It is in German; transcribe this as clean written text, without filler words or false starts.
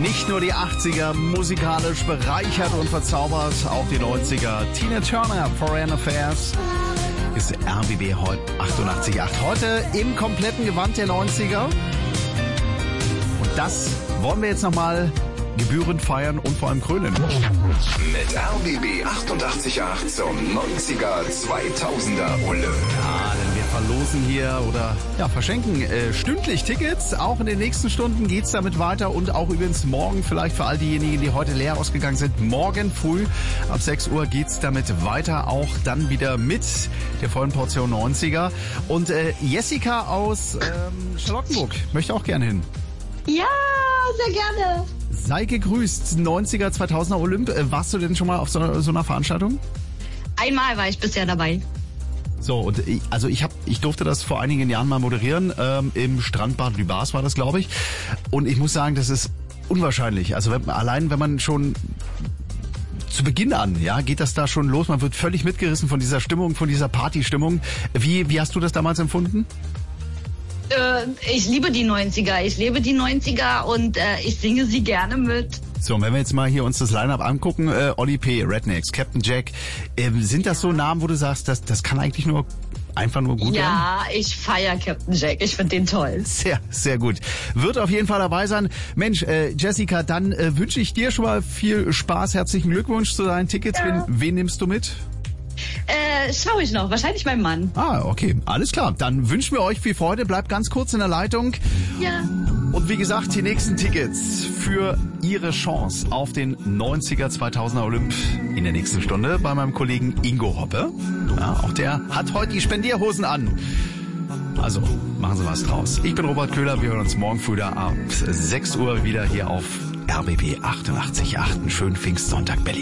Nicht nur die 80er musikalisch bereichert und verzaubert, auch die 90er. Tina Turner, Foreign Affairs, ist RBB heute 88.8. Heute im kompletten Gewand der 90er. Und das wollen wir jetzt nochmal gebührend feiern und vor allem krönen. Mit RBB 88.8 zum 90er 2000er Olymp. Ja, denn wir verlosen hier oder verschenken stündlich Tickets. Auch in den nächsten Stunden geht's damit weiter und auch übrigens morgen, vielleicht für all diejenigen, die heute leer ausgegangen sind, morgen früh ab 6 Uhr geht's damit weiter. Auch dann wieder mit der vollen Portion 90er. Und Jessica aus Charlottenburg möchte auch gerne hin. Ja, sehr gerne. Sei gegrüßt, 90er, 2000er Olymp. Warst du denn schon mal auf so einer Veranstaltung? Einmal war ich bisher dabei. So, und ich durfte das vor einigen Jahren mal moderieren, im Strandbad Lübars war das, glaube ich. Und ich muss sagen, das ist unwahrscheinlich. Also wenn man schon zu Beginn an, geht das da schon los. Man wird völlig mitgerissen von dieser Stimmung, von dieser Partystimmung. Wie hast du das damals empfunden? Ich liebe die 90er, ich lebe die 90er und ich singe sie gerne mit. So, und wenn wir jetzt mal hier uns das Line-Up angucken, Oli P., Rednecks, Captain Jack, sind das so Namen, wo du sagst, das kann eigentlich einfach nur gut werden? Ja, ich feiere Captain Jack, ich finde den toll. Sehr, sehr gut. Wird auf jeden Fall dabei sein. Mensch, Jessica, dann wünsche ich dir schon mal viel Spaß, herzlichen Glückwunsch zu deinen Tickets. Ja. Wen nimmst du mit? Schau ich noch, wahrscheinlich mein Mann. Ah, okay, alles klar. Dann wünschen wir euch viel Freude. Bleibt ganz kurz in der Leitung. Ja. Und wie gesagt, die nächsten Tickets für Ihre Chance auf den 90er 2000er Olymp in der nächsten Stunde bei meinem Kollegen Ingo Hoppe. Ja, auch der hat heute die Spendierhosen an. Also, machen Sie was draus. Ich bin Robert Köhler. Wir hören uns morgen früh ab 6 Uhr wieder hier auf RBB 88.8. Schönen Pfingstsonntag, Berlin.